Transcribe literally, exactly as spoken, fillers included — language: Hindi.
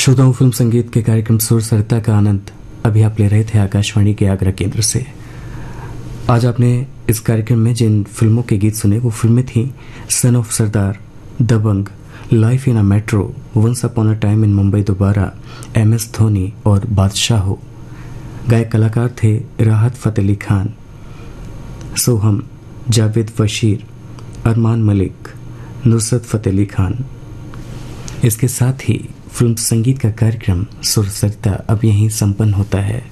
श्रोताओं, फिल्म संगीत के कार्यक्रम सुर सरिता का आनंद अभी आप ले रहे थे आकाशवाणी के आगरा केंद्र से। आज आपने इस कार्यक्रम में जिन फिल्मों के गीत सुने वो फिल्में थी son of Sardar, Dabangg, life in a metro, once upon a time in Mumbai दोबारा, एम एस धोनी और बादशाह हो। गायक कलाकार थे राहत फतेह अली खान, सोहम, जावेद बशीर, अरमान मलिक, नुसरत फतेह अली खान। इसके साथ ही फिल्म संगीत का कार्यक्रम सुर सरिता अब यहीं संपन्न होता है।